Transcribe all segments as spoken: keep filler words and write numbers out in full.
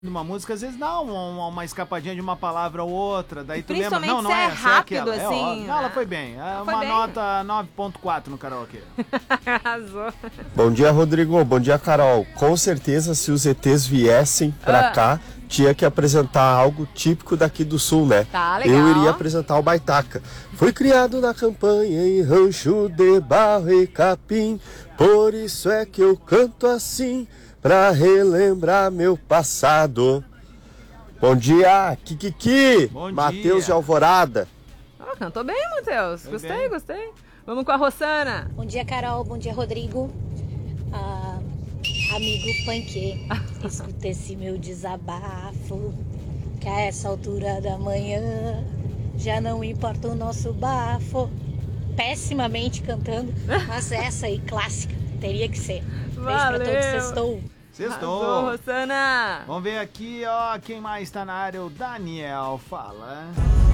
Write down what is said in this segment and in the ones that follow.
Uma música, às vezes dá uma, uma escapadinha de uma palavra ou outra, daí tu lembra, Principalmente não, não se é é essa, rápido, é aquela. assim, É, ó, não, ela né? foi bem, é Foi uma bem. nota nove ponto quatro no karaokê. Arrasou. Bom dia, Rodrigo. Bom dia, Carol. Com certeza, se os E Tês viessem pra Ah. cá, tinha que apresentar algo típico daqui do Sul, né? Tá, legal. Eu iria apresentar o Baitaca. Fui criado na campanha em rancho de barro e capim, por isso é que eu canto assim, pra relembrar meu passado. Bom dia, Kikiki. Bom Matheus dia. de Alvorada. Oh, cantou bem, Matheus. Foi Gostei, bem. gostei. Vamos com a Rossana. Bom dia, Carol. Bom dia, Rodrigo. Ah, amigo Panquê, escuta esse meu desabafo, que a essa altura da manhã já não importa o nosso bafo. Pessimamente cantando, mas essa aí, clássica, teria que ser. Beijo pra todos, Valeu. sextou. Sextou. Arrasou, Rossana. Vamos ver aqui, ó, quem mais tá na área, o Daniel, fala.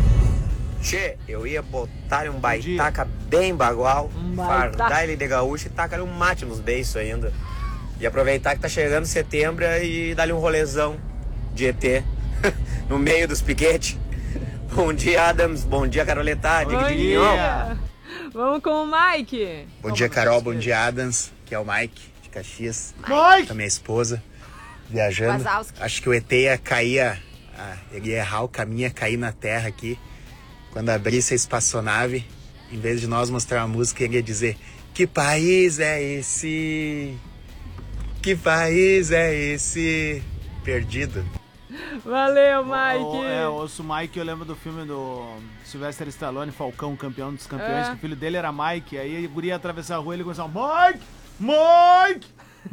Tchê, eu ia botar um dia. baitaca bem bagual, Um baitaca. fardar ele de gaúcho e tacar um mate nos beiços ainda. E aproveitar que tá chegando setembro e dar-lhe um rolezão de E T no meio dos piquetes. Bom dia, Adams. Bom dia, Caroleta. Bom Dig, dig, dia. dig, Vamos com o Mike. Bom dia, Carol. Bom dia, Adams. Que é o Mike, de Caxias. Mike! Com a minha esposa, viajando. Wazowski. Acho que o E T ia cair, a- a- ele ia errar o caminho, ia cair na terra aqui. Quando abrisse a espaçonave, em vez de nós mostrar a música, ele ia dizer: que país é esse? Que país é esse? Perdido. Valeu, O- Mike. É, ouço o Mike, eu lembro do filme do Sylvester Stallone, Falcão, campeão dos campeões, É. que o filho dele era Mike, aí o guri ia atravessar a rua e ele começava, Mike! Mike!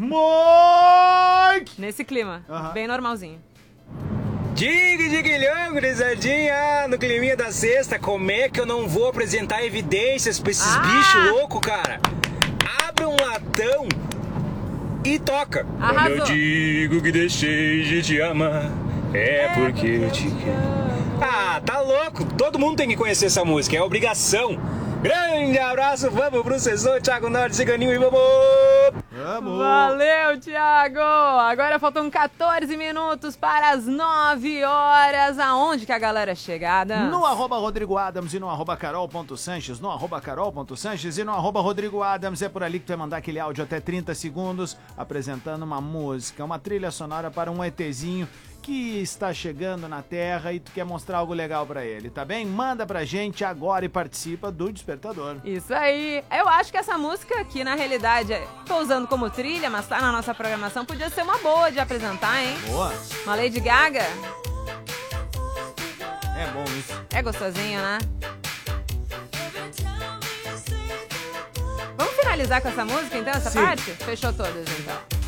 Mike! Nesse clima, Aham. bem normalzinho. Diga, diguilhão, gurizadinha, no climinha da sexta, como é que eu não vou apresentar evidências pra esses Ah! bichos loucos, cara? Abre um latão e toca. Arrasou. Quando eu digo que deixei de te amar, é porque eu te quero. Ah, tá louco, todo mundo tem que conhecer essa música, é obrigação. Grande abraço, vamos pro Sessão, Thiago Norte, Ciganinho e vamos! Vamos! Valeu, Thiago! Agora faltam quatorze minutos para as nove horas. Aonde que a galera é chegada? No arroba Rodrigo Adams e no arroba carol.sanches, no arroba carol.sanches e no arroba Rodrigo Adams. É por ali que tu vai mandar aquele áudio até trinta segundos apresentando uma música, uma trilha sonora para um ETzinho que está chegando na Terra e tu quer mostrar algo legal pra ele, tá bem? Manda pra gente agora e participa do Despertador. Isso aí. Eu acho que essa música aqui, na realidade, tô usando como trilha, mas tá na nossa programação, podia ser uma boa de apresentar, hein? Boa! Uma Lady Gaga. É bom isso. É gostosinho, né? Vamos finalizar com essa música, então, essa Sim. parte? Fechou todas, então.